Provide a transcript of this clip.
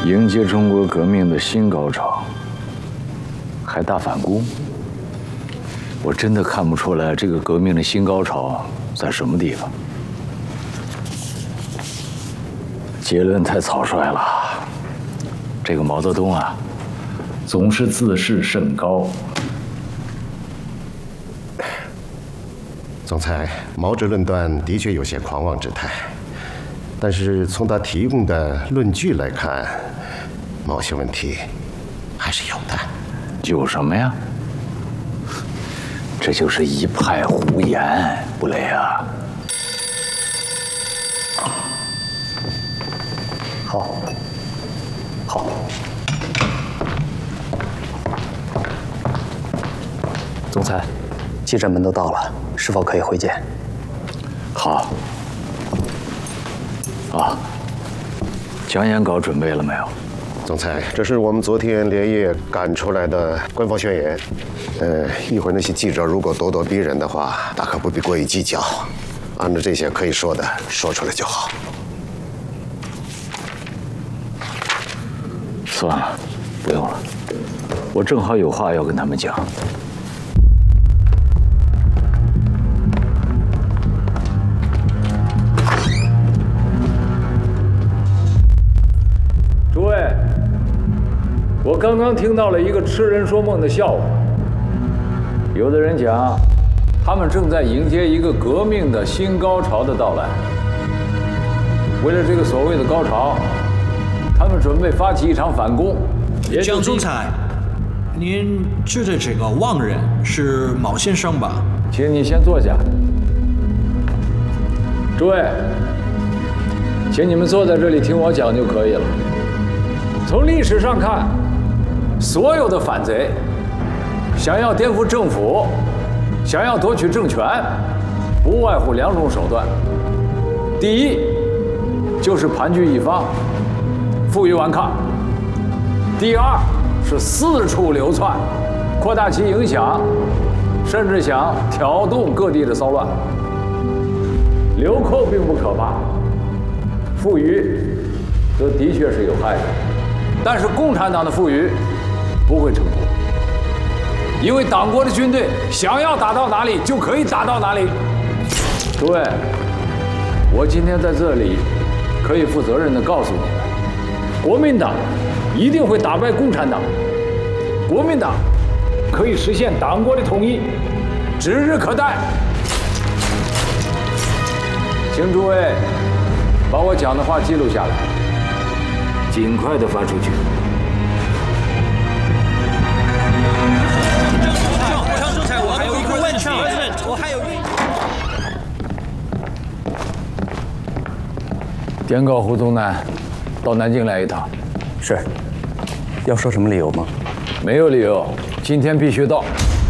迎接中国革命的新高潮，还大反攻。我真的看不出来这个革命的新高潮在什么地方。结论太草率了。这个毛泽东啊，总是自视甚高。 总裁，毛这论断的确有些狂妄之态，但是从他提供的论据来看，某些问题还是有的。 有什么呀？这就是一派胡言，布雷啊！ 好，好。总裁，记者们都到了，是否可以会见？ 好。啊，讲演稿准备了没有？ 总裁，这是我们昨天连夜赶出来的官方宣言。一会儿那些记者如果咄咄逼人的话，大可不必过于计较，按照这些可以说的说出来就好。 算了，不用了，我正好有话要跟他们讲。诸位，我刚刚听到了一个痴人说梦的笑话。有的人讲，他们正在迎接一个革命的新高潮的到来。为了这个所谓的高潮，他们准备发起一场反攻。 蒋总裁，您指的这个妄人是毛先生吧？ 请你先坐下。诸位，请你们坐在这里听我讲就可以了。从历史上看，所有的反贼想要颠覆政府，想要夺取政权，不外乎两种手段。第一，就是盘踞一方，负隅顽抗；第二是四处流窜，扩大其影响，甚至想挑动各地的骚乱。流寇并不可怕，负隅则的确是有害的。但是共产党的负隅不会成功，因为党国的军队想要打到哪里就可以打到哪里。诸位，我今天在这里可以负责任地告诉你们，国民党一定会打败共产党，国民党可以实现党国的统一，指日可待。请诸位把我讲的话记录下来，尽快的发出去。 张总裁，我还有一个问题，我还有电告胡宗南，到南京来一趟。 是，要说什么理由吗？ 没有理由，今天必须到。